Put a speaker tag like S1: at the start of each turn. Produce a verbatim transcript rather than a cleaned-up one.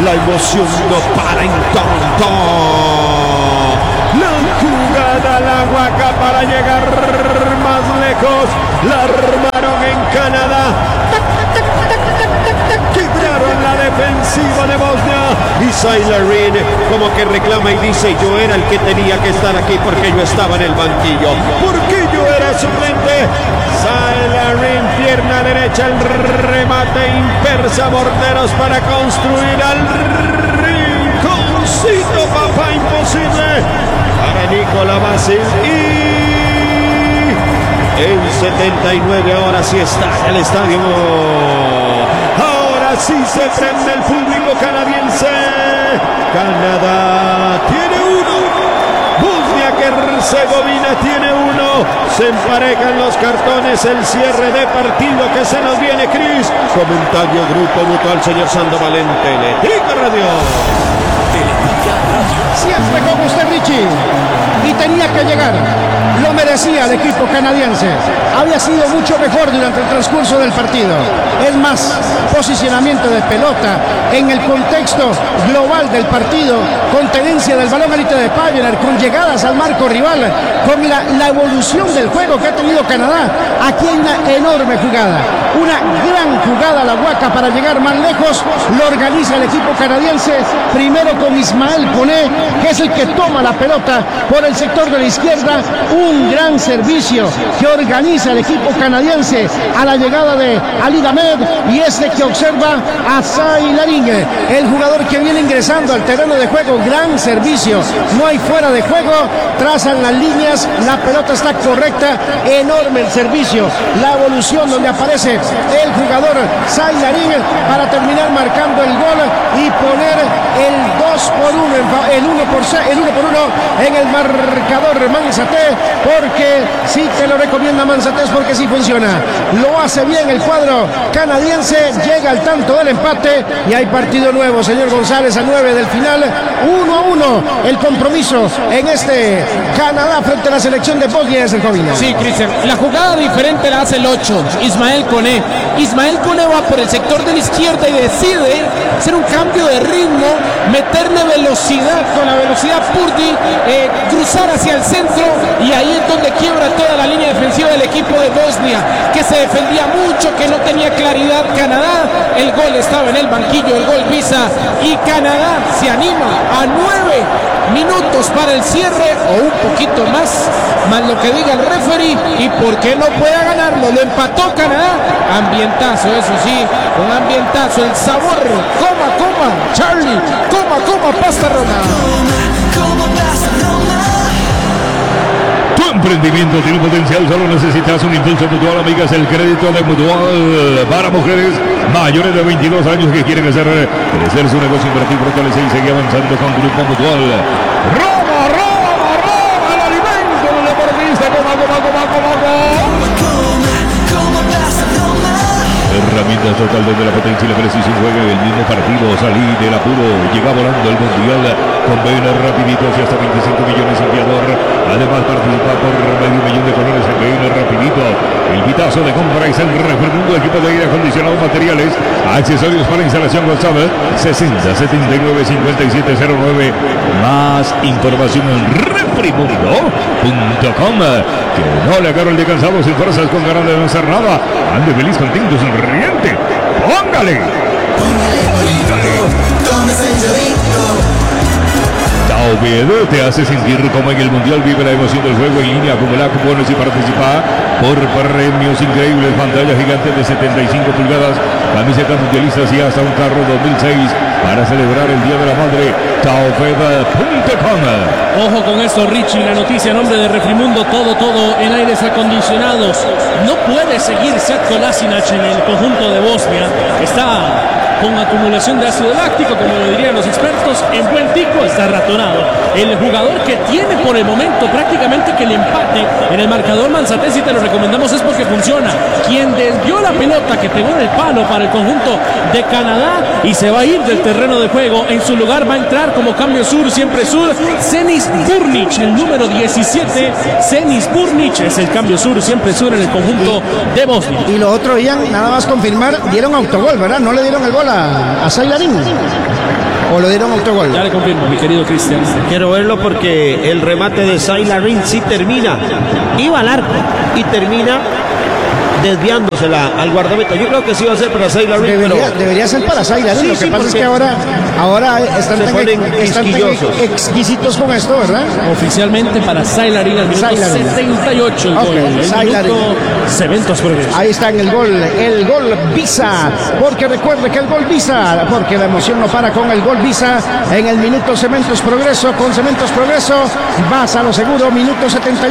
S1: La emoción no para en tonto. La jugada la Waka para llegar más lejos. La armaron en Canadá. Quebraron la defensiva de Bosnia. Y Saylarin como que reclama y dice: yo era el que tenía que estar aquí porque yo estaba en el banquillo, porque yo era suplente. Saylarin, pierna derecha, el remate impersa Morteros para construir al rinconcito, papá, imposible para Nicola Basil. Y en setenta y nueve ahora sí está en el estadio. Ahora sí se prende el público canadiense. Canadá tiene uno. Bosnia Herzegovina tiene uno. Se emparejan los cartones. El cierre de partido que se nos viene, Cris. Comentario Grupo Mutual, señor Sandoval en Teletica Radio.
S2: Teletica Radio.
S3: Siempre con usted, Richie. Y tenía que llegar. Lo merecía el equipo canadiense. Había sido mucho mejor durante el transcurso del partido. Es más, posicionamiento de pelota en el contexto global del partido, con tenencia del balón élite de Pagener, con llegadas al marco rival, con la, la evolución del juego que ha tenido Canadá. Aquí hay una enorme jugada, una gran jugada la Waka para llegar más lejos. Lo organiza el equipo canadiense, primero con Ismael Koné, que es el que toma la pelota por el sector de la izquierda. Un gran servicio que organiza el equipo canadiense a la llegada de Ali Damed, y este que observa a Saylarin, el jugador que viene ingresando al terreno de juego. Gran servicio, no hay fuera de juego, trazan las líneas, la pelota está correcta, enorme el servicio, la evolución donde aparece el jugador Saylarin para terminar marcando el gol y poner el dos por uno, el uno por uno en el marcador Manzaté, porque sí te lo recomienda Manzatés, porque sí funciona. Lo hace bien el cuadro canadiense, llega al tanto del empate y hay partido nuevo, señor González, a nueve del final. Uno a uno el compromiso en este Canadá frente a la selección de Bosnia y Herzegovina.
S4: Sí, Cristian, la jugada diferente la hace el ocho, Ismael Koné. Ismael Koné va por el sector de la izquierda y decide hacer un cambio de ritmo, meterle velocidad con la velocidad Purdy, eh, cruzar hacia el centro, y ahí es donde quiebra toda la línea defensiva del equipo de Bosnia, que se defendía mucho, que no tenía claridad Canadá. El gol estaba en el banquillo, el gol visa, y Canadá se anima a nueve minutos para el cierre, o un poquito más, más lo que diga el referee, y por qué no pueda ganarlo. Lo empató Canadá. Ambientazo, eso sí, un ambientazo, el sabor. Coma, coma, Charlie, coma, coma, pasta Roma.
S5: Tu emprendimiento tiene un potencial, solo necesitas un impulso Mutual, amigas. El crédito de Mutual para mujeres mayores de veintidós años que quieren hacer crecer su negocio, invertir, fortalecer y seguir avanzando con Grupo Mutual. Roma, Roma, Roma, el alimento del deportista. Coma, coma, coma, coma, coma. Herramientas total donde la potencia y la precisión juegan el mismo partido. Salí del apuro, llega volando el mundial con venas rapiditos y hasta veinticinco millones enviador. Además participa por medio millón de colores en venas rapidito. El pitazo de compra es el Refrimundo, equipo de aire acondicionado, materiales, accesorios para instalación. WhatsApp sesenta setenta y nueve cincuenta y siete cero nueve. Más información en refrimundo punto com. Que no le agarro el de cansado sin fuerzas, con ganas de no hacer nada. Ande feliz, contento, sonriente. ¡Póngale! Oviedo te hace sentir como en el Mundial. Vive la emoción del juego en línea, acumula cupones y participa por premios increíbles. Pantalla gigante de setenta y cinco pulgadas, camisetas mundialistas y hasta un carro dos mil seis para celebrar el Día de la Madre. Taofeda punto com.
S6: Ojo con esto, Richie, la noticia en nombre de Refrimundo, todo, todo en aires acondicionados. No puede seguir Setko Lasinac en el conjunto de Bosnia. Está con acumulación de ácido láctico, como lo dirían los expertos, en buen tico, está ratonado. El jugador que tiene por el momento prácticamente que el empate en el marcador Manzaté, si te lo recomendamos, es porque funciona. Quien desvió la pelota que pegó en el palo para el conjunto de Canadá y se va a ir del terreno de juego. En su lugar va a entrar como cambio sur, siempre sur, Zenis Burnic, el número diecisiete. Zenis Burnic es el cambio sur, siempre sur en el conjunto de Bosnia.
S3: Y lo otro, Ian, nada más confirmar, dieron autogol, ¿verdad? No le dieron el gol a, a Saylarin. o lo dieron autogol.
S6: Ya le confirmo, mi querido Cristian.
S1: Quiero verlo porque el remate de Sailarin sí termina. Iba al arco y termina desviándosela al guardameta. Yo creo que sí va a ser para Sailarin,
S3: Debería,
S1: pero
S3: debería ser para Sailarin.
S1: Sí,
S3: lo que
S1: sí,
S3: pasa es
S1: porque
S3: que ahora, ahora están,
S1: se
S3: tan,
S1: ponen
S3: están tan
S1: quisquillosos.
S3: exquisitos con esto, ¿verdad?
S6: Oficialmente para Sailarin al minuto
S3: Sailarin.
S6: setenta y ocho el
S3: Ok,
S6: gol. El
S3: Sailarin.
S6: minuto Cementos Progreso.
S3: Ahí está en el gol, el gol Visa, porque recuerde que el gol Visa, porque la emoción no para con el gol Visa en el minuto Cementos Progreso, con Cementos Progreso vas a lo seguro, minuto setenta y uno.